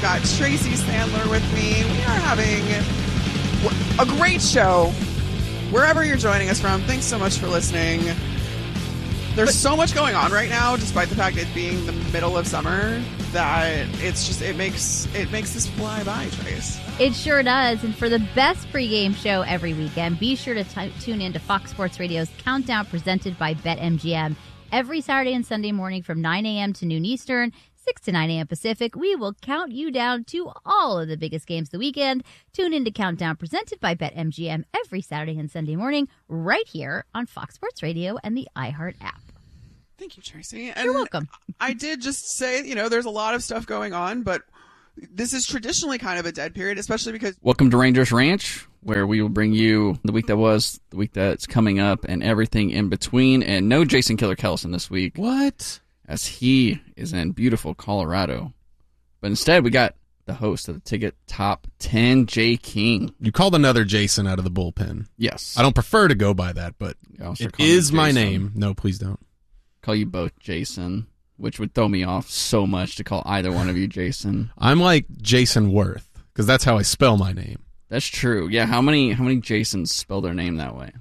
got Tracy Sandler with me. We are having a great show wherever you're joining us from. Thanks so much for listening. There's so much going on right now, despite the fact it being the middle of summer, that it makes this fly by, Trace. It sure does. And for the best pregame show every weekend, be sure to tune in to Fox Sports Radio's Countdown presented by BetMGM. Every Saturday and Sunday morning from 9 a.m. to noon Eastern, 6 to 9 a.m. Pacific, we will count you down to all of the biggest games of the weekend. Tune in to Countdown presented by BetMGM every Saturday and Sunday morning right here on Fox Sports Radio and the iHeart app. Thank you, Tracy. And you're welcome. I did just say, there's a lot of stuff going on, but this is traditionally kind of a dead period, especially because... Welcome to Rangers Ranch, where we will bring you the week that was, the week that's coming up, and everything in between. And no Jason Killer Kellison this week. What? As he is in beautiful Colorado. But instead, we got the host of the Ticket Top 10, Jay King. You called another Jason out of the bullpen. Yes. I don't prefer to go by that, but it is my name. No, please don't. Call you both Jason, which would throw me off so much to call either one of you Jason. I'm like Jason Worth, because that's how I spell my name. That's true. Yeah, how many Jasons spell their name that way?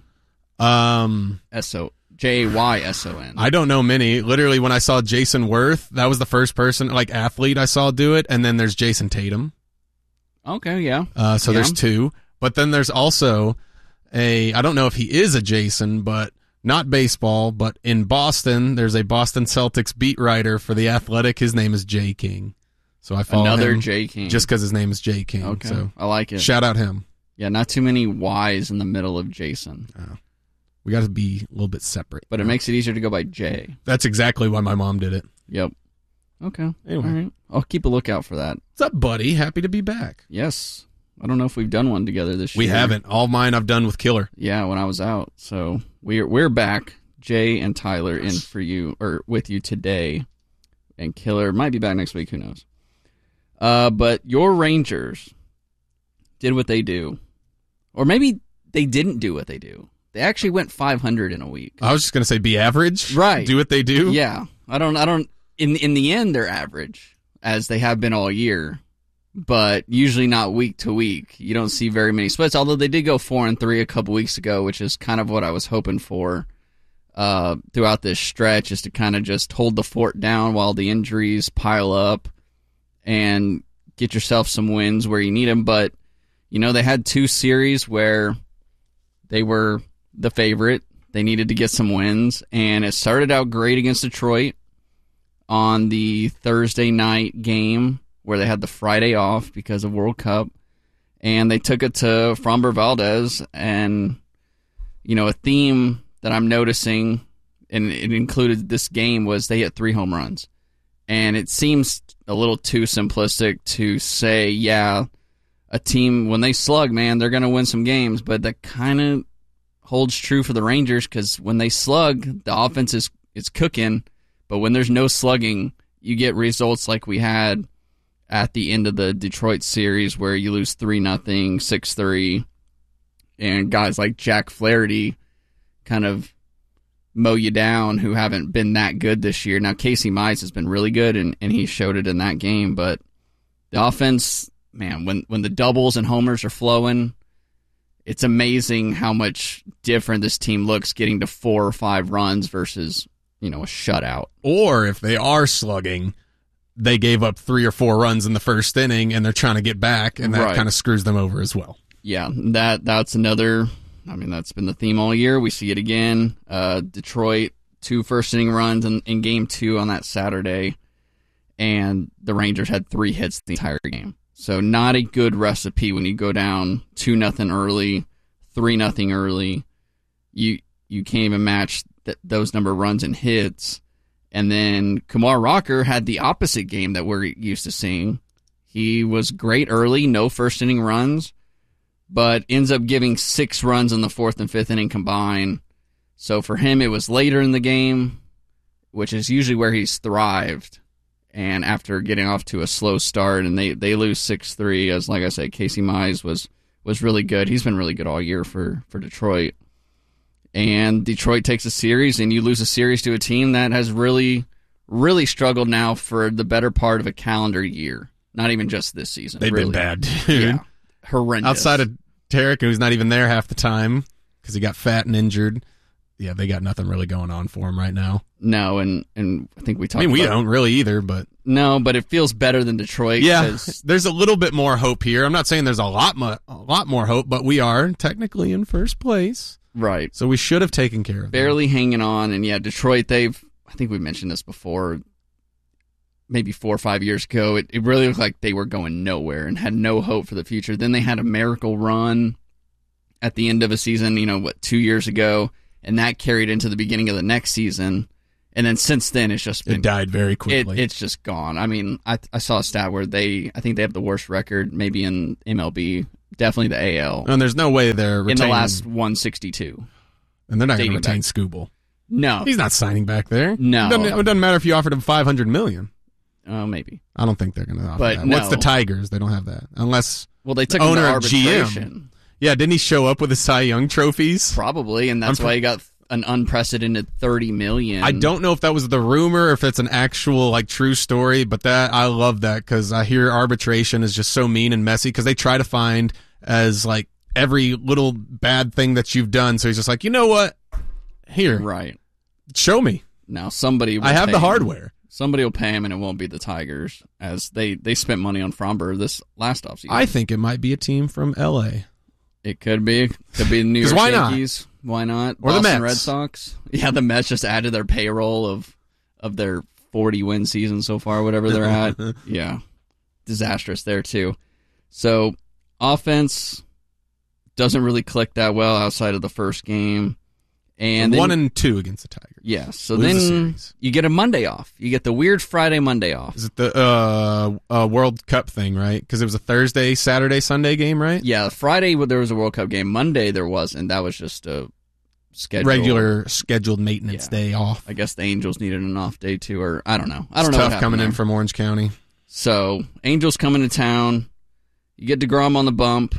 Jayson. I don't know many. Literally, when I saw Jason Worth, that was the first person, athlete I saw do it, and then there's Jason Tatum. Okay, yeah. So there's two. But then there's also I don't know if he is a Jason, but not baseball, but in Boston, there's a Boston Celtics beat writer for The Athletic. His name is Jay King. So I follow another him Jay King. Just because his name is Jay King. Okay, so I like it. Shout out him. Yeah, not too many Y's in the middle of Jason. We got to be a little bit separate. But it makes it easier to go by Jay. That's exactly why my mom did it. Yep. Okay. Anyway. All right. I'll keep a lookout for that. What's up, buddy? Happy to be back. Yes. I don't know if we've done one together this year. We haven't. All mine I've done with Killer. Yeah, when I was out. So we're back. Jay and Tyler in for you, or with you today. And Killer might be back next week. Who knows? But your Rangers did what they do. Or maybe they didn't do what they do. They actually went 500 in a week. I was just going to say be average. Right. Do what they do. Yeah. I don't, in the end, they're average, as they have been all year. But usually not week to week. You don't see very many splits, although they did go 4-3 a couple weeks ago, which is kind of what I was hoping for throughout this stretch, is to kind of just hold the fort down while the injuries pile up and get yourself some wins where you need them. But, they had two series where they were the favorite. They needed to get some wins, and it started out great against Detroit on the Thursday night game where they had the Friday off because of World Cup, and they took it to Framber Valdez, and, a theme that I'm noticing, and it included this game, was they hit 3 home runs. And it seems a little too simplistic to say, yeah, a team, when they slug, man, they're going to win some games. But that kind of holds true for the Rangers, because when they slug, the offense is cooking. But when there's no slugging, you get results like we had at the end of the Detroit series, where you lose 3-0, 6-3, and guys like Jack Flaherty kind of mow you down, who haven't been that good this year. Now, Casey Mize has been really good, and he showed it in that game. But the offense, man, when the doubles and homers are flowing, it's amazing how much different this team looks getting to 4 or 5 runs versus, a shutout. Or if they are slugging, they gave up 3 or 4 runs in the first inning, and they're trying to get back, and that kind of screws them over as well. Yeah, that's another... that's been the theme all year. We see it again. Detroit, 2 first-inning runs in Game 2 on that Saturday, and the Rangers had 3 hits the entire game. So not a good recipe when you go down 2-0 early, 3-0 early. You can't even match those number of runs and hits. And then Kumar Rocker had the opposite game that we're used to seeing. He was great early, no first-inning runs, but ends up giving 6 runs in the 4th and 5th inning combined. So for him, it was later in the game, which is usually where he's thrived. And after getting off to a slow start, and they lose 6-3, as like I said, Casey Mize was really good. He's been really good all year for Detroit. And Detroit takes a series, and you lose a series to a team that has really, really struggled now for the better part of a calendar year. Not even just this season. They've really. been bad, dude. Yeah. Horrendous. Outside of Tarek, who's not even there half the time because he got fat and injured. Yeah, they got nothing really going on for him right now. No, and I think we talked I mean, we about don't really either, but... No, but it feels better than Detroit. Yeah, 'cause- there's a little bit more hope here. I'm not saying there's a lot more hope, but we are technically in first place. right. So we should have taken care of them. Barely hanging on. And yeah, Detroit, I think we mentioned this before, maybe 4 or 5 years ago. It really looked like they were going nowhere and had no hope for the future. Then they had a miracle run at the end of a season, 2 years ago, and that carried into the beginning of the next season. And then since then, it's just been... It died very quickly. It's just gone. I mean, I saw a stat where I think they have the worst record, maybe in MLB, definitely the AL, And there's no way they're retaining... in the last 162. And they're not going to dating retain back. Scooble. No. He's not signing back there. No. It doesn't matter if you offered him $500 million. Maybe. I don't think they're going to offer But that. no. What's the Tigers? They don't have that. Unless... Well, they took him Owner to of GM. arbitration. Yeah, didn't he show up with the Cy Young trophies? Probably, and that's why he got an unprecedented $30 million. I don't know if that was the rumor or if it's an actual true story, but I love that because I hear arbitration is just so mean and messy because they try to find as every little bad thing that you've done. So he's just like, you know what? Here, Right. show me. Now somebody will I have pay the him. Hardware. Somebody will pay him, and it won't be the Tigers, as they spent money on Fromber this last offseason. I think it might be a team from L.A. It could be. Could be the New 'Cause York why not? Yankees. Why not? Or the Boston Mets. Red Sox. Yeah, the Mets just added their payroll of their 40-win season so far, whatever they're at. Yeah. Disastrous there, too. So, offense doesn't really click that well outside of the first game. And then, 1-2 against the Tigers. yeah, so Lose the then series. you get a Monday off. You get the weird Friday, Monday off. Is it the World Cup thing, right? Because it was a Thursday, Saturday, Sunday game, right? Yeah, Friday there was a World Cup game. Monday there wasn't. That was just a schedule. Regular scheduled maintenance Yeah. day off. I guess the Angels needed an off day too, or I don't know. I It's don't know. what tough happened coming in there. from Orange County. So Angels coming to town. You get DeGrom on the bump,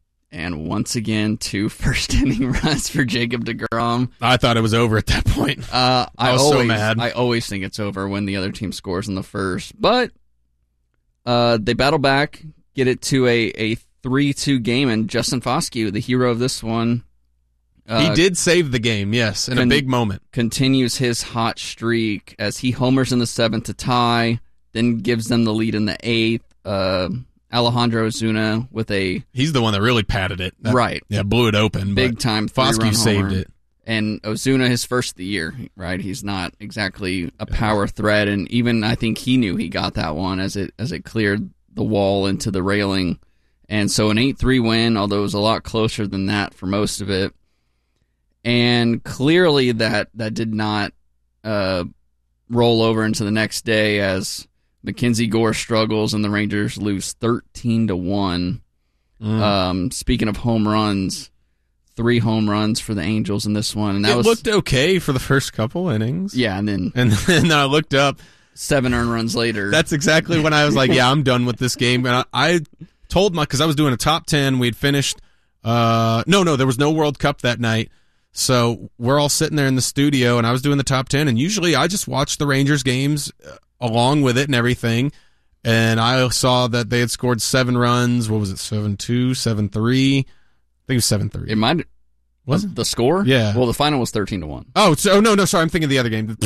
and once again 2 first inning runs for Jacob DeGrom. I thought it was over at that point. I was so mad. I always think it's over when the other team scores in the first, but they battle back, get it to a 3-2 game, and Justin Foscue, the hero of this one, He did save the game, yes, in a big moment. continues his hot streak as he homers in the 7th to tie, then gives them the lead in the 8th. Alejandro Ozuna with a He's the one that really patted it. Right. Yeah, blew it open. big time 3-run Foscue saved homer. it. And Ozuna, his first of the year, right? He's not exactly a power threat, and even I think he knew he got that one as it cleared the wall into the railing. And so an 8-3 win, although it was a lot closer than that for most of it. And clearly that did not roll over into the next day as Mackenzie Gore struggles and the Rangers lose 13-1. Speaking of home runs, 3 home runs for the Angels in this one, and that It looked okay for the first couple innings. yeah. And then And then I looked up. 7 earned runs later. That's exactly when I was like, yeah, I'm done with this game. And I told because I was doing a top 10. We'd finished. No, there was no World Cup that night. So we're all sitting there in the studio, and I was doing the top 10. And usually I just watch the Rangers games along with it and everything. And I saw that they had scored 7 runs. What was it, 7-2, 7-3? I think it was 7-3. it might Was it? the score. Yeah. Well, the final was 13-1. Oh, so no, sorry, I'm thinking of the other game.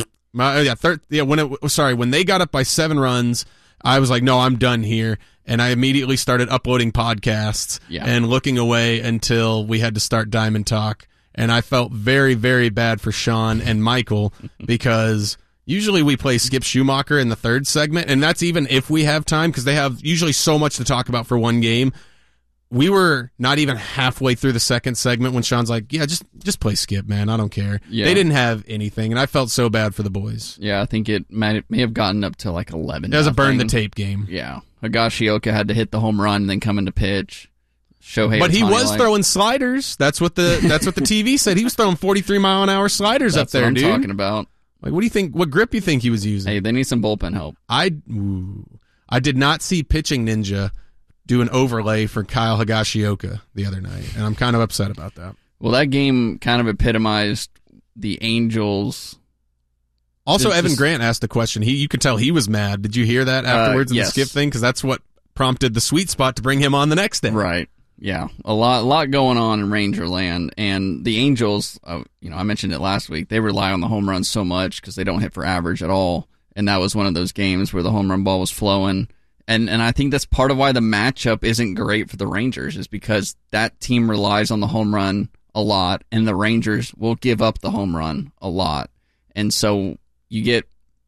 When they got up by 7 runs, I was like, no, I'm done here, and I immediately started uploading podcasts and looking away until we had to start Diamond Talk, and I felt very, very bad for Sean and Michael because usually we play Skip Schumacher in the 3rd segment, and that's even if we have time because they have usually so much to talk about for one game. We were not even halfway through the 2nd segment when Sean's like, yeah, just play Skip, man. I don't care. Yeah. They didn't have anything, and I felt so bad for the boys. Yeah, I think it may have gotten up to like 11. It was a burn the tape game. Yeah, Higashioka had to hit the home run and then come into pitch. Shohei But he Ohtani, was throwing sliders. That's what the TV said. He was throwing 43-mile-an-hour sliders That's up there, what I'm dude. talking about. Like, what do you think? What grip you think he was using? Hey, they need some bullpen help. I did not see Pitching Ninja do an overlay for Kyle Higashioka the other night, and I'm kind of upset about that. Well, that game kind of epitomized the Angels. Also, It's Evan just- Grant asked a question. You could tell he was mad. Did you hear that afterwards in yes. the Skip thing? Because that's what prompted the sweet spot to bring him on the next day. Right. Yeah. A lot going on in Ranger land. And the Angels, I mentioned it last week, they rely on the home runs so much because they don't hit for average at all. And that was one of those games where the home run ball was flowing. And I think that's part of why the matchup isn't great for the Rangers, is because that team relies on the home run a lot, and the Rangers will give up the home run a lot. And so you get,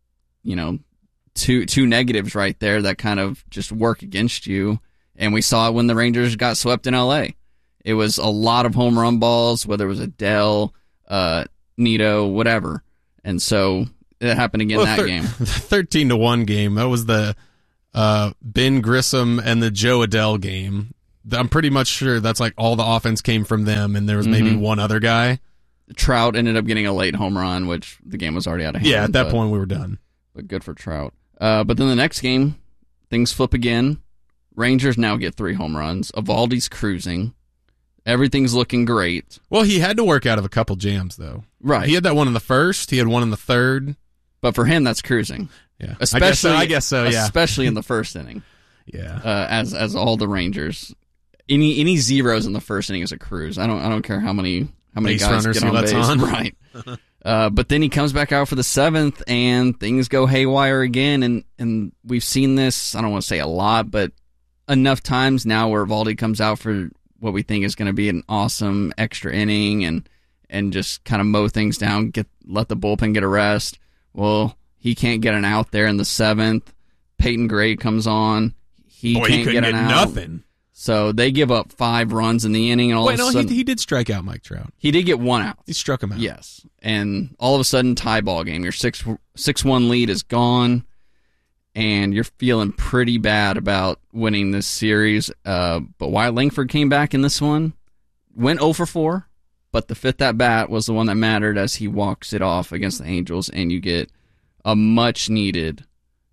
two negatives right there that kind of just work against you. And we saw it when the Rangers got swept in L.A. It was a lot of home run balls, whether it was Adele, Nito, whatever. And so it happened again that game. 13-1 game. That was the Ben Grissom and the Joe Adele game. I'm pretty much sure that's like all the offense came from them, and there was maybe one other guy. Trout ended up getting a late home run, which the game was already out of hand. Yeah, at that point we were done. But good for Trout. But then the next game, things flip again. Rangers now get 3 home runs. Eovaldi's cruising. Everything's looking great. Well, he had to work out of a couple jams, though. Right. He had that one in the first. He had one in the third. But for him, that's cruising. Yeah. Especially, I guess so, yeah. Especially in the first inning. Yeah. As all the Rangers. Any zeros in the first inning is a cruise. I don't care how many base guys runners get on he lets base. on. Right. But then he comes back out for the 7th, and things go haywire again. And we've seen this, I don't want to say a lot, but enough times now where Eovaldi comes out for what we think is going to be an awesome extra inning and just kind of mow things down, let the bullpen get a rest. Well, he can't get an out there in the 7th. Peyton Gray comes on. He can't get an out. Nothing. So they give up 5 runs in the inning, and all of a sudden he did strike out Mike Trout. he did get 1 out. He struck him out. Yes, and all of a sudden, tie ball game. Your 6-1 lead is gone, and you're feeling pretty bad about winning this series. But Wyatt Langford came back in this one, went 0 for 4, but the 5th at bat was the one that mattered as he walks it off against the Angels, and you get a much needed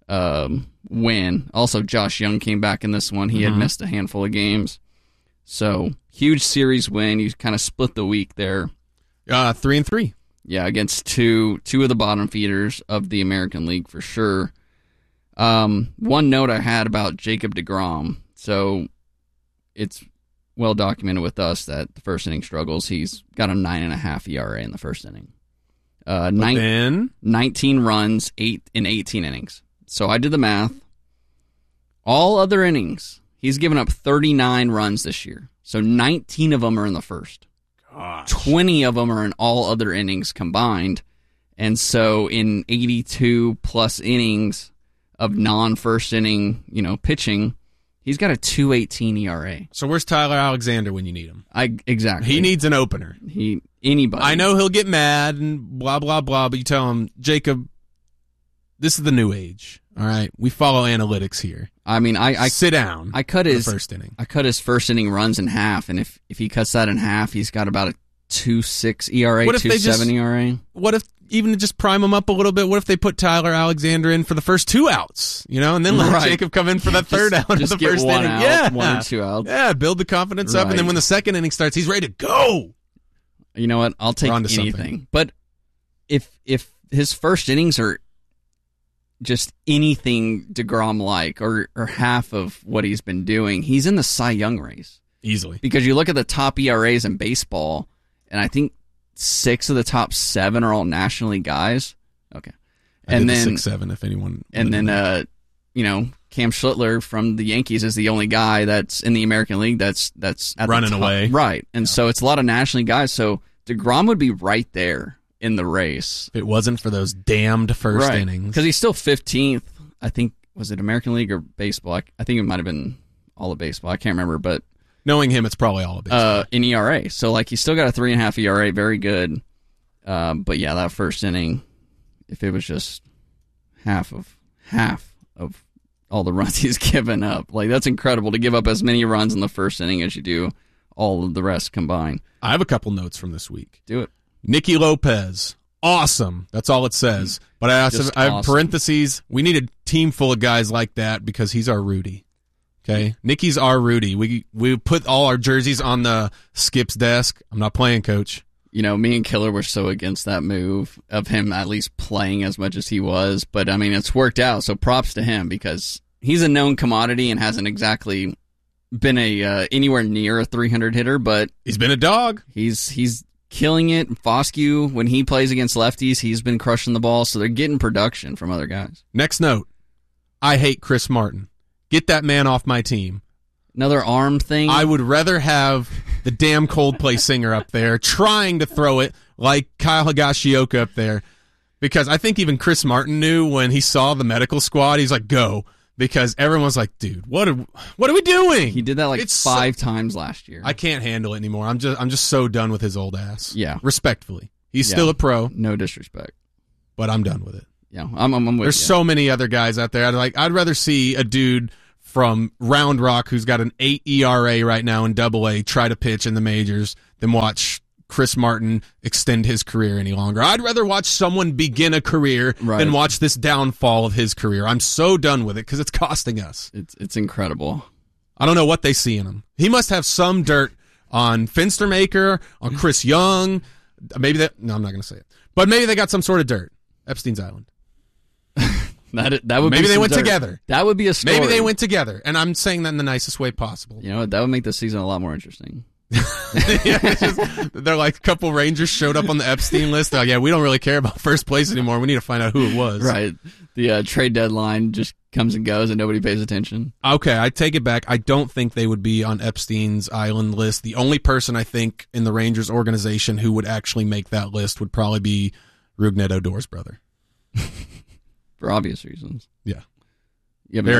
win. Also, Josh Young came back in this one. He had missed a handful of games. So, huge series win. You kind of split the week there. 3-3. Yeah, against two of the bottom feeders of the American League for sure. One note I had about Jacob deGrom. So, it's well documented with us that the first inning struggles. He's got a 9.5 ERA in the first inning. 19 runs, 8 in 18 innings. So I did the math. All other innings, he's given up 39 runs this year. So 19 of them are in the first. Gosh. 20 of them are in all other innings combined. And so in 82 plus innings of non-first inning, pitching, he's got a 2.18 ERA. So where's Tyler Alexander when you need him? Exactly. He needs an opener. Anybody. I know he'll get mad and blah, blah, blah, but you tell him, Jacob, this is the new age. All right, we follow analytics here. I mean, I sit down. I cut his first inning. I cut his first inning runs in half, and if he cuts that in half, he's got about a 2.6 ERA, 2.7 ERA. What if even just prime him up a little bit? What if they put Tyler Alexander in for the first 2 outs, and then let Jacob come in for the third out of the first inning? Yeah, 1 or 2 outs. Yeah, build the confidence up, and then when the second inning starts, he's ready to go. You know what? I'll take anything. Something. But if his first innings are just anything DeGrom-like or half of what he's been doing, he's in the Cy Young race. Easily. Because you look at the top ERAs in baseball, and I think 6 of the top 7 are all National League guys. Okay. And then 6-7 if anyone. And then, Cam Schlittler from the Yankees is the only guy that's in the American League that's at running the top. away. Right. And so it's a lot of National League guys. So DeGrom would be right there in the race. If it wasn't for those damned first innings. Because he's still 15th. I think, was it American League or baseball? I think it might have been all of baseball. I can't remember, but knowing him, it's probably all of baseball. In ERA. So, he's still got a 3.5 ERA. Very good. But, yeah, that first inning, if it was just half of all the runs he's given up, that's incredible to give up as many runs in the first inning as you do all of the rest combined. I have a couple notes from this week. Do it. Nicky Lopez. Awesome. That's all it says. But I have parentheses. We need a team full of guys like that because he's our Rudy. Okay? Nicky's our Rudy. We put all our jerseys on the Skip's desk. I'm not playing, coach. Me and Killer were so against that move of him at least playing as much as he was. But, it's worked out. So props to him because he's a known commodity and hasn't exactly been a anywhere near a 300 hitter, but He's been a dog. he's killing it. Foscue, when he plays against lefties, he's been crushing the ball, so they're getting production from other guys. Next note. I hate Chris Martin. Get that man off my team. Another arm thing. I would rather have the damn Coldplay singer up there trying to throw it like Kyle Higashioka up there. Because I think even Chris Martin knew when he saw the medical squad, he's like, go. Because everyone's like, dude, what are we doing? He did that like It's 5 times last year. I can't handle it anymore. I'm just so done with his old ass. Yeah. Respectfully. He's Yeah. still a pro, No disrespect. but I'm done with it. Yeah, I'm with There's you. so many other guys out there. I'd rather see a dude from Round Rock who's got an 8 ERA right now in Double-A try to pitch in the majors than watch Chris Martin extend his career any longer. I'd rather watch someone begin a career Right. than watch this downfall of his career. I'm so done with it because it's costing us. It's incredible. I don't know what they see in him. He must have some dirt on Finstermaker, on Chris Young. Maybe that. No, I'm not going to say it. But maybe they got some sort of dirt. Epstein's Island. That would Maybe be they some went dirt. together. That would be a story. Maybe they went together, and I'm saying that in the nicest way possible. You know what? That would make the season a lot more interesting. Yeah, it's just, they're like a couple Rangers showed up on the Epstein list. They're like, yeah, we don't really care about first place anymore. We need to find out who it was. Right. The trade deadline just comes and goes, and nobody pays attention. Okay, I take it back. I don't think they would be on Epstein's Island list. The only person I think in the Rangers organization who would actually make that list would probably be Rougned Odor's brother. For obvious reasons. Yeah. Yeah, but Very